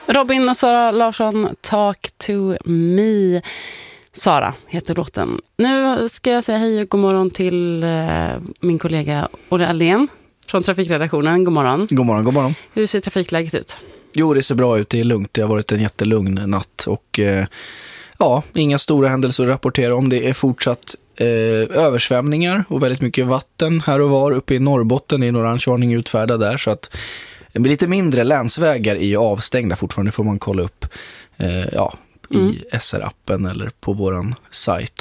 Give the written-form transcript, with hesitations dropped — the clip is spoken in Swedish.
Robin och Sara Larsson, Talk to me. Sara heter låten. Nu ska jag säga hej och god morgon till min kollega Olle Aldén från trafikredaktionen. God morgon. God morgon, god morgon. Hur ser trafikläget ut? Jo, det ser bra ut. Det är lugnt. Det har varit en jättelugn natt och inga stora händelser att rapportera om. Det är fortsatt översvämningar och väldigt mycket vatten här och var uppe i Norrbotten. Det är en orangevarning utfärdad där, så att det blir lite mindre länsvägar i avstängda fortfarande. Får man kolla upp i SR-appen eller på våran sajt